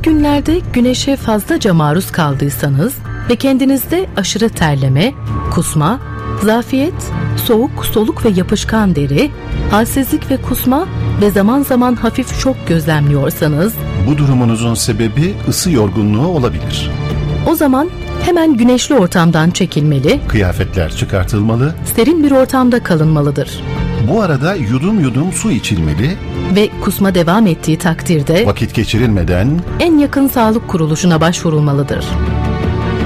Bugünlerde güneşe fazlaca maruz kaldıysanız ve kendinizde aşırı terleme, kusma, zafiyet, soğuk, soluk ve yapışkan deri, halsizlik ve kusma ve zaman zaman hafif şok gözlemliyorsanız, bu durumunuzun sebebi ısı yorgunluğu olabilir. O zaman hemen güneşli ortamdan çekilmeli, Kıyafetler çıkartılmalı, serin bir ortamda kalınmalıdır. bu arada yudum yudum su içilmeli, Ve kusma devam ettiği takdirde vakit geçirilmeden en yakın sağlık kuruluşuna başvurulmalıdır.